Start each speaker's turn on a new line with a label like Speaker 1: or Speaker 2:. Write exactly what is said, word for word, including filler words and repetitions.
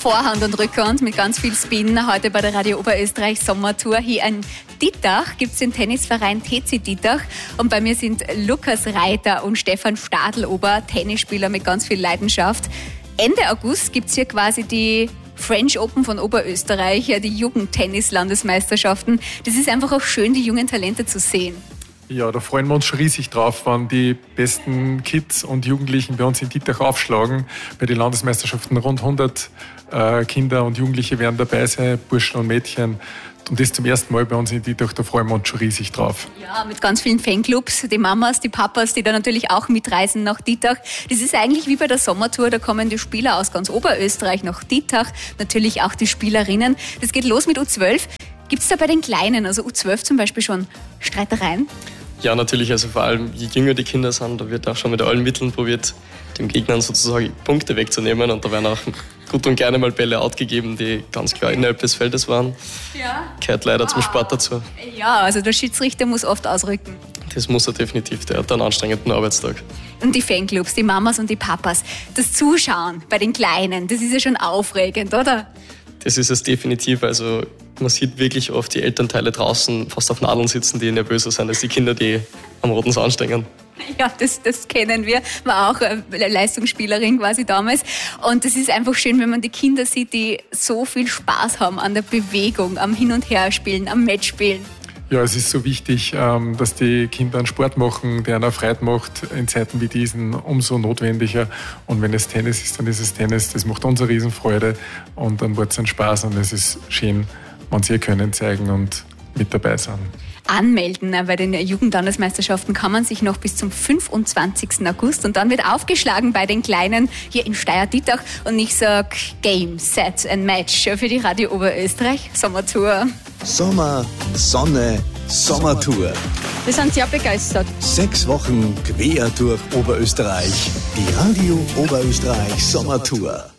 Speaker 1: Vorhand und Rückhand mit ganz viel Spin. Heute bei der Radio Oberösterreich Sommertour. Hier in Dittach gibt es den Tennisverein T C Dittach. Und bei mir sind Lukas Reiter und Stefan Stadlober, Tennisspieler mit ganz viel Leidenschaft. Ende August gibt es hier quasi die French Open von Oberösterreich, die Jugendtennis-Landesmeisterschaften. Das ist einfach auch schön, die jungen Talente zu sehen.
Speaker 2: Ja, da freuen wir uns schon riesig drauf, wenn die besten Kids und Jugendlichen bei uns in Dittach aufschlagen. Bei den Landesmeisterschaften rund hundert äh, Kinder und Jugendliche werden dabei sein, Burschen und Mädchen. Und das zum ersten Mal bei uns in Dittach, da freuen wir uns schon riesig drauf.
Speaker 1: Ja, mit ganz vielen Fanclubs, die Mamas, die Papas, die da natürlich auch mitreisen nach Dittach. Das ist eigentlich wie bei der Sommertour, da kommen die Spieler aus ganz Oberösterreich nach Dittach, natürlich auch die Spielerinnen. Das geht los mit U zwölf. Gibt es da bei den Kleinen, also U zwölf zum Beispiel, schon Streitereien?
Speaker 3: Ja, natürlich. Also vor allem, je jünger die Kinder sind, da wird auch schon mit allen Mitteln probiert, dem Gegnern sozusagen Punkte wegzunehmen. Und da werden auch gut und gerne mal Bälle outgegeben, die ganz klar innerhalb des Feldes waren. Ja. Gehört leider ah. zum Sport dazu.
Speaker 1: Ja, also der Schiedsrichter muss oft ausrücken.
Speaker 3: Das muss er definitiv. Der hat einen anstrengenden Arbeitstag.
Speaker 1: Und die Fanclubs, die Mamas und die Papas. Das Zuschauen bei den Kleinen, das ist ja schon aufregend, oder?
Speaker 3: Das ist es definitiv. Also man sieht wirklich oft die Elternteile draußen fast auf Nadeln sitzen, die nervöser sind als die Kinder, die am roten Zahn stehen.
Speaker 1: Ja, das, das kennen wir. War auch eine Leistungsspielerin quasi damals. Und das ist einfach schön, wenn man die Kinder sieht, die so viel Spaß haben an der Bewegung, am Hin- und Herspielen, am Matchspielen.
Speaker 2: Ja, es ist so wichtig, dass die Kinder einen Sport machen, der einer Freude macht. In Zeiten wie diesen umso notwendiger. Und wenn es Tennis ist, dann ist es Tennis. Das macht uns eine Riesenfreude und dann wird es ein Spaß. Und es ist schön, wenn sie ihr Können zeigen und mit dabei sind.
Speaker 1: Anmelden bei den Jugendlandesmeisterschaften kann man sich noch bis zum fünfundzwanzigsten August und dann wird aufgeschlagen bei den Kleinen hier in Steyr-Dittach und ich sag Game, Set and Match für die Radio Oberösterreich Sommertour.
Speaker 4: Sommer, Sonne, Sommertour.
Speaker 1: Wir sind sehr begeistert.
Speaker 4: Sechs Wochen quer durch Oberösterreich. Die Radio Oberösterreich Sommertour.